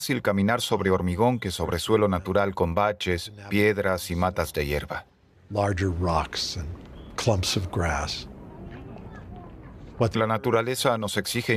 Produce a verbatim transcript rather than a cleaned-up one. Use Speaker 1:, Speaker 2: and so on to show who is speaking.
Speaker 1: fácil caminar sobre hormigón que sobre suelo natural con baches, piedras y matas de hierba.
Speaker 2: larger rocks and clumps of grass. What
Speaker 1: La naturaleza nos exige